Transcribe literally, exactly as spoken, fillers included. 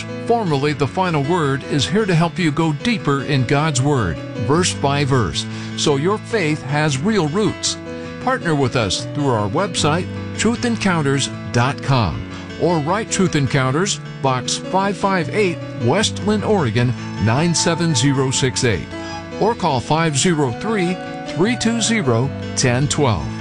Formerly The Final Word is here to help you go deeper in God's Word, verse by verse, so your faith has real roots. Partner with us through our website, truth encounters dot com, or write Truth Encounters, Box five five eight, West Linn, Oregon nine seven zero six eight, or call five oh three, three two zero, one oh one two.